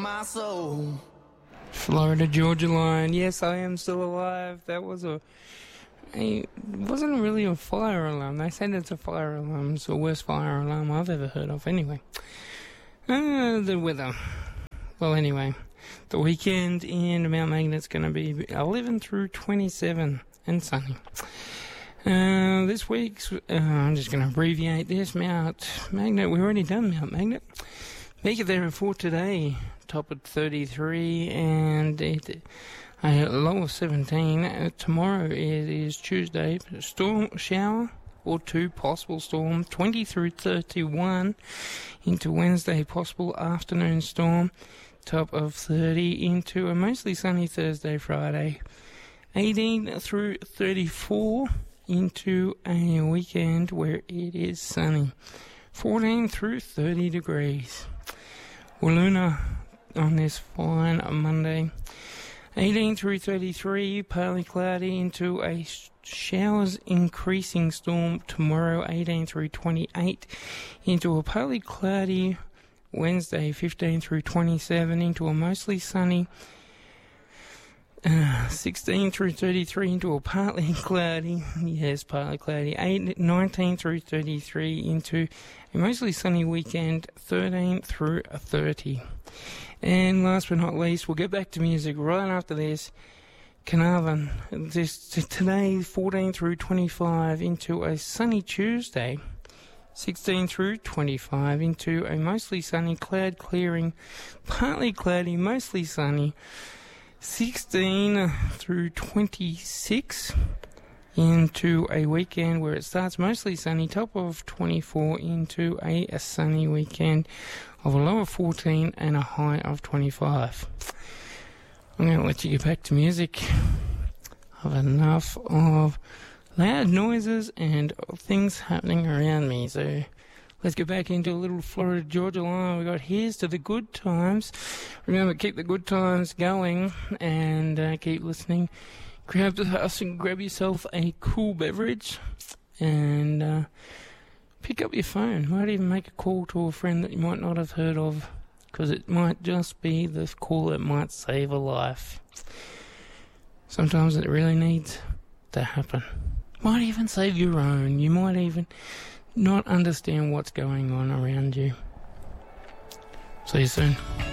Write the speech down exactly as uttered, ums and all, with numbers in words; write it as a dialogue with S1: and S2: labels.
S1: my soul.
S2: Florida Georgia Line. Yes, I am still alive. That was a... It wasn't really a fire alarm. They said it's a fire alarm. It's the worst fire alarm I've ever heard of. Anyway. Uh, the weather. Well, anyway. The weekend in Mount Magnet's going to be eleven through twenty-seven and sunny. Uh, this week's... Uh, I'm just going to abbreviate this. Mount Magnet. We've already done Mount Magnet. Make it there for today. Top at thirty-three and it, a low of seventeen. Uh, tomorrow it is Tuesday. Storm shower or two, possible storm. twenty through thirty-one into Wednesday, possible afternoon storm. Top of thirty into a mostly sunny Thursday, Friday. eighteen through thirty-four into a weekend where it is sunny. fourteen through thirty degrees. Walloona on this fine Monday. eighteen through thirty-three, partly cloudy into a showers increasing storm tomorrow. eighteen through twenty-eight into a partly cloudy Wednesday. fifteen through twenty-seven into a mostly sunny. Uh, sixteen through thirty-three into a partly cloudy, yes, partly cloudy. Eight, nineteen through thirty-three into a mostly sunny weekend. thirteen through thirty. And last but not least, we'll get back to music right after this. Carnarvon, this today, fourteen through twenty-five into a sunny Tuesday. sixteen through twenty-five into a mostly sunny, cloud clearing, partly cloudy, mostly sunny. sixteen through twenty-six into a weekend where it starts mostly sunny, top of twenty-four into a, a sunny weekend of a low of fourteen and a high of twenty-five. I'm going to let you get back to music. I've enough of loud noises and things happening around me, so let's get back into a little Florida Georgia Line. We got Here's to the Good Times. Remember, keep the good times going and uh, keep listening. Grab the house and grab yourself a cool beverage and uh, pick up your phone. Might even make a call to a friend that you might not have heard of, because it might just be the call that might save a life. Sometimes it really needs to happen. Might even save your own. You might even not understand what's going on around you. See you soon.